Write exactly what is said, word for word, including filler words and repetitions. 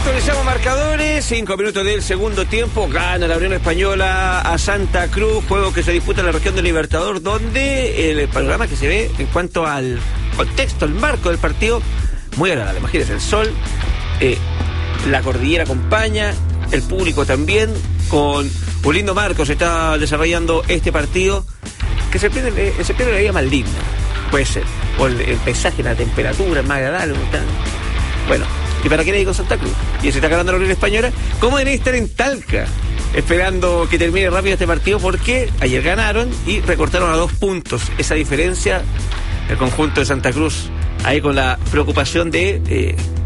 Actualizamos marcadores, cinco minutos del segundo tiempo, gana la Unión Española a Santa Cruz, juego que se disputa en la región del Libertador, donde el panorama que se ve en cuanto al contexto, el marco del partido, muy agradable. Imagínense, el sol, eh, la cordillera acompaña, el público también, con un lindo marco se está desarrollando este partido, que se pierde, se pierde la vida más linda, puede ser, o el, el paisaje, la temperatura más agradable, ¿no? Bueno, ¿y para qué le digo Santa Cruz? Y se está ganando la Unión Española. ¿Cómo deben estar en Talca esperando que termine rápido este partido? Porque ayer ganaron y recortaron a dos puntos esa diferencia el conjunto de Santa Cruz, ahí con la preocupación de eh,